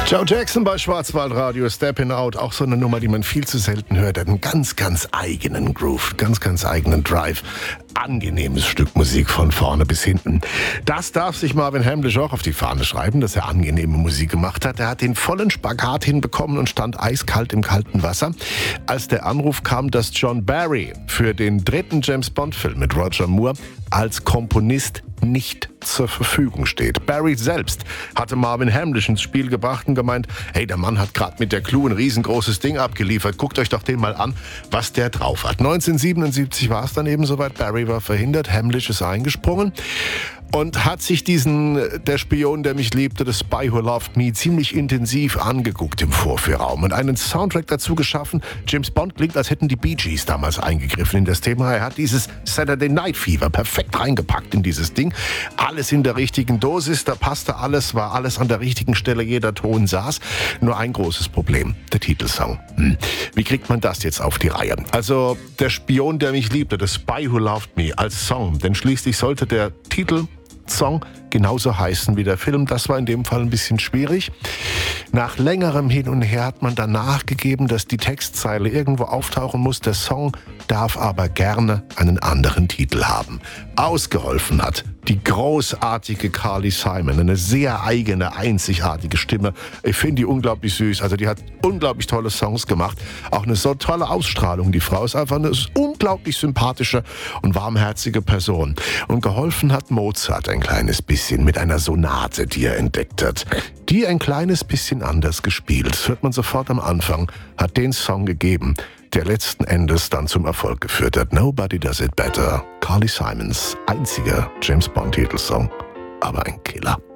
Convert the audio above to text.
Joe Jackson bei Schwarzwaldradio, Steppin' Out, auch so eine Nummer, die man viel zu selten hört. Hat einen ganz, ganz eigenen Groove, ganz, ganz eigenen Drive. Angenehmes Stück Musik von vorne bis hinten. Das darf sich Marvin Hamlisch auch auf die Fahne schreiben, dass er angenehme Musik gemacht hat. Er hat den vollen Spagat hinbekommen und stand eiskalt im kalten Wasser, als der Anruf kam, dass John Barry für den dritten James-Bond-Film mit Roger Moore als Komponist nicht zur Verfügung steht. Barry selbst hatte Marvin Hamlisch ins Spiel gebracht und gemeint, hey, der Mann hat gerade mit der Clue ein riesengroßes Ding abgeliefert. Guckt euch doch den mal an, was der drauf hat. 1977 war es dann eben soweit. Barry war verhindert, Hamlisch ist eingesprungen und hat sich Der Spion, der mich liebte, The Spy Who Loved Me, ziemlich intensiv angeguckt im Vorführraum und einen Soundtrack dazu geschaffen. James Bond klingt, als hätten die Bee Gees damals eingegriffen in das Thema. Er hat dieses Saturday Night Fever perfekt reingepackt in dieses Ding. Alles in der richtigen Dosis, da passte alles, war alles an der richtigen Stelle, jeder Ton saß. Nur ein großes Problem, der Titelsong. Wie kriegt man das jetzt auf die Reihe? Also, Der Spion, der mich liebte, The Spy Who Loved Me als Song, denn schließlich sollte der Titelsong genauso heißen wie der Film. Das war in dem Fall ein bisschen schwierig. Nach längerem Hin und Her hat man dann nachgegeben, dass die Textzeile irgendwo auftauchen muss. Der Song darf aber gerne einen anderen Titel haben. Ausgeholfen hat die großartige Carly Simon, eine sehr eigene, einzigartige Stimme. Ich finde die unglaublich süß. Also die hat unglaublich tolle Songs gemacht. Auch eine so tolle Ausstrahlung. Die Frau ist einfach eine unglaublich sympathische und warmherzige Person. Und geholfen hat Mozart ein kleines bisschen mit einer Sonate, die er entdeckt hat. Die ein kleines bisschen anders gespielt. Das hört man sofort am Anfang. Hat den Song gegeben, der letzten Endes dann zum Erfolg geführt hat. Nobody Does It Better. Carly Simons einziger James-Bond-Titelsong. Aber ein Killer.